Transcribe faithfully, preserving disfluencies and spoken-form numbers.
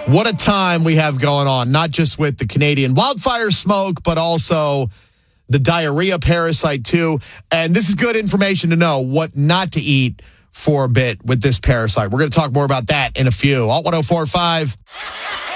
What a time we have going on, not just with the Canadian wildfire smoke, but also the diarrhea parasite too. And this is good information to know what not to eat for a bit with this parasite. We're going to talk more about that in a few. Alt one oh four point five.